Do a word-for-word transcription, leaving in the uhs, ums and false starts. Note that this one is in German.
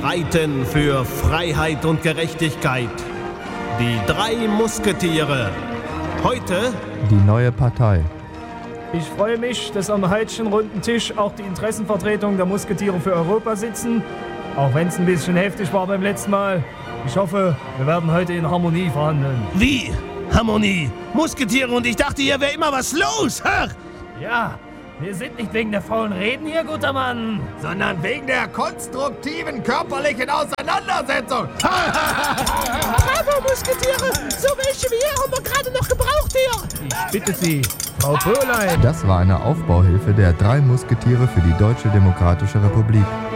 streiten für Freiheit und Gerechtigkeit. Die drei Musketiere. Heute die neue Partei. Ich freue mich, dass am heutigen runden Tisch auch die Interessenvertretungen der Musketiere für Europa sitzen. Auch wenn es ein bisschen heftig war beim letzten Mal. Ich hoffe, wir werden heute in Harmonie verhandeln. Wie? Harmonie? Musketiere und ich dachte, hier wäre immer was los, ach! Ja, wir sind nicht wegen der faulen Reden hier, guter Mann. Sondern wegen der konstruktiven körperlichen Auseinandersetzung. Bravo, Musketiere! So welche wie ihr haben wir gerade noch gebraucht hier! Ich bitte Sie, Frau Böhlein. Das war eine Aufbauhilfe der drei Musketiere für die Deutsche Demokratische Republik.